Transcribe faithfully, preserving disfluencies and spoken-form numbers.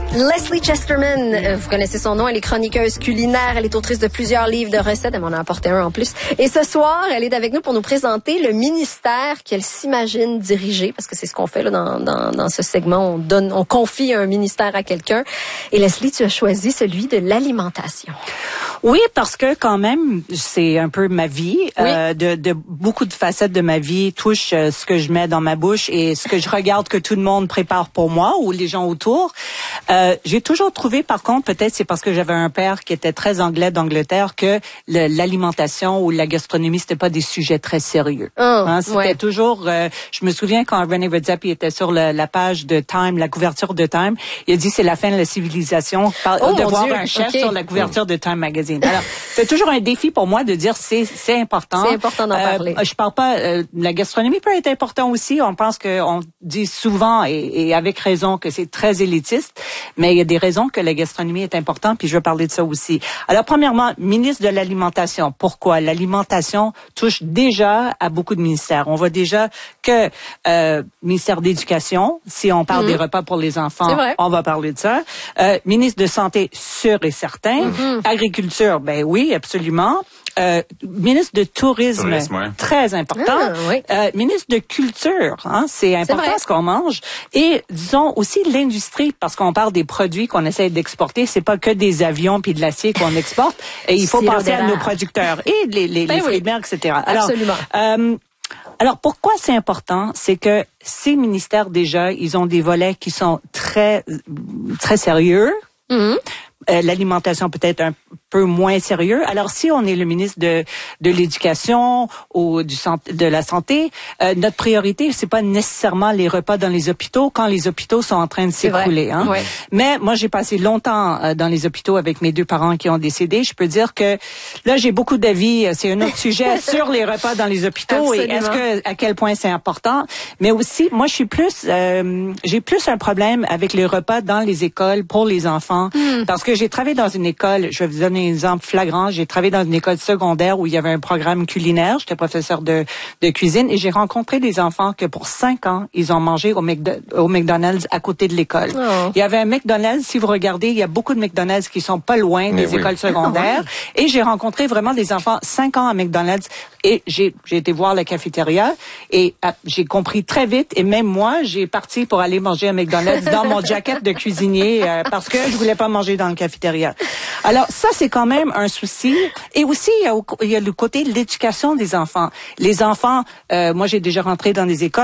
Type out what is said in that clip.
Leslie Chesterman, euh, vous connaissez son nom, elle est chroniqueuse culinaire, elle est autrice de plusieurs livres de recettes, elle m'en a apporté un en plus. Et ce soir, elle est avec nous pour nous présenter le ministère qu'elle s'imagine diriger, parce que c'est ce qu'on fait là dans, dans, dans ce segment, on donne, on confie un ministère à quelqu'un. Et Leslie, tu as choisi celui de l'alimentation. Oui, parce que quand même, c'est un peu ma vie. Oui. Euh, de, de beaucoup de facettes de ma vie touchent euh, ce que je mets dans ma bouche et ce que je regarde que tout le monde prépare pour moi ou les gens autour. Euh, j'ai toujours trouvé, par contre, peut-être c'est parce que j'avais un père qui était très anglais d'Angleterre, que le, l'alimentation ou la gastronomie, c'était pas des sujets très sérieux. Oh, hein, c'était ouais. toujours... Euh, je me souviens quand René Redzepi était sur le, la page de Time, la couverture de Time, il a dit c'est la fin de la civilisation oh, de voir Dieu. un chef okay. sur la couverture de Time Magazine. Alors, c'est toujours un défi pour moi de dire c'est c'est important. C'est important d'en euh, parler. Je parle pas... Euh, la gastronomie peut être important aussi. On pense qu'on dit souvent, et, et avec raison, que c'est très élitiste, mais il y a des raisons que la gastronomie est importante, puis je vais parler de ça aussi. Alors, premièrement, ministre de l'Alimentation. Pourquoi? L'alimentation touche déjà à beaucoup de ministères. On voit déjà que euh, ministère d'Éducation, si on parle mmh. des repas pour les enfants, on va parler de ça. Euh, ministre de Santé, sûr et certain. Mmh. Agriculture, ben oui, absolument. Euh, ministre de Tourisme, Tourisme ouais. très important. Ah, oui. euh, ministre de Culture, hein, c'est important c'est ce qu'on mange. Et disons aussi l'industrie, parce qu'on parle des produits qu'on essaie d'exporter, c'est pas que des avions puis de l'acier qu'on exporte. Et il faut penser à nos producteurs et les, les, ben les fruits de mer, et cetera. Alors, absolument. Euh, alors pourquoi c'est important, c'est que ces ministères déjà, ils ont des volets qui sont très très sérieux. Mm-hmm. Euh, l'alimentation peut-être un peu moins sérieux. Alors, si on est le ministre de de l'éducation ou du de la santé, euh, notre priorité c'est pas nécessairement les repas dans les hôpitaux quand les hôpitaux sont en train de s'écrouler. Hein. Ouais. Mais moi, j'ai passé longtemps euh, dans les hôpitaux avec mes deux parents qui ont décédé. Je peux dire que là, j'ai beaucoup d'avis. C'est un autre sujet sur les repas dans les hôpitaux. Absolument. Et est-ce que à quel point c'est important. Mais aussi, moi, je suis plus, euh, j'ai plus un problème avec les repas dans les écoles pour les enfants, mm. parce que j'ai travaillé dans une école. Je vais vous donner un exemple flagrant. J'ai travaillé dans une école secondaire où il y avait un programme culinaire. J'étais professeur de, de cuisine et j'ai rencontré des enfants que pour cinq ans, ils ont mangé au, McDo- au McDonald's à côté de l'école. Oh. Il y avait un McDonald's. Si vous regardez, il y a beaucoup de McDonald's qui sont pas loin des oui. écoles secondaires. Et j'ai rencontré vraiment des enfants cinq ans à McDonald's et j'ai, j'ai été voir la cafétéria et ah, j'ai compris très vite et même moi, j'ai parti pour aller manger à McDonald's dans mon jacket de cuisinier euh, parce que je voulais pas manger dans le cafétéria. Alors ça, c'est quand même un souci. Et aussi, il y a, il y a le côté de l'éducation des enfants. Les enfants, euh, moi j'ai déjà rentré dans des écoles